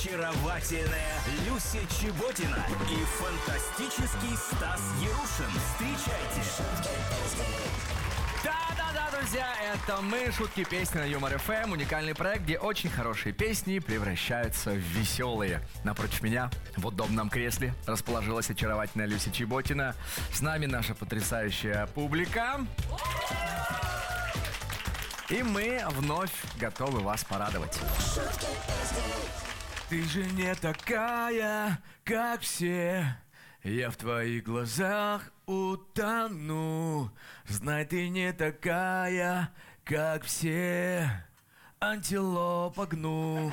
очаровательная Люся Чеботина и фантастический Стас Ярушин. Встречайте. Да-да-да, друзья, это мы, шутки, песни на Юмор ФМ. Уникальный проект, где очень хорошие песни превращаются в веселые. Напротив меня в удобном кресле расположилась очаровательная Люся Чеботина. С нами наша потрясающая публика. И мы вновь готовы вас порадовать. Ты же не такая, как все. Я в твоих глазах утону. Знай, ты не такая, как все. Антилопа гну.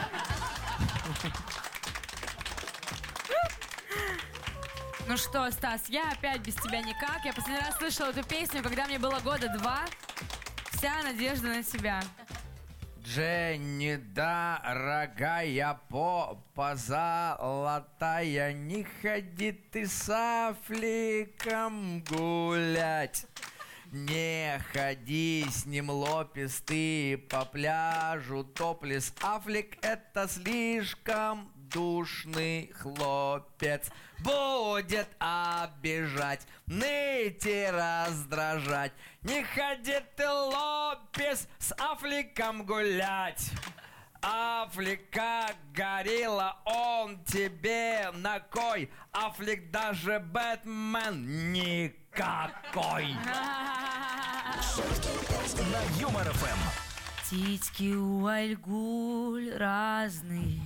Ну что, Стас, я опять без тебя никак. Я последний раз слышала эту песню, когда мне было 2 года. Вся надежда на тебя. Дженни, дорогая попа золотая, не ходи ты с Афликом гулять. Не ходи с ним, Лопес, ты по пляжу топлес. Афлик — это слишком душный хлопец. Будет обижать, ныть и раздражать. Не ходи ты, Лопес, с Афликом гулять. Афлик как горилла, он тебе на кой? Афлик даже Бэтмен никакой. На Юмор ФМ. Титьки у Альгуль разные,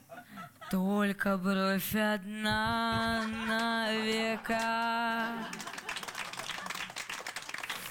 только бровь одна на века.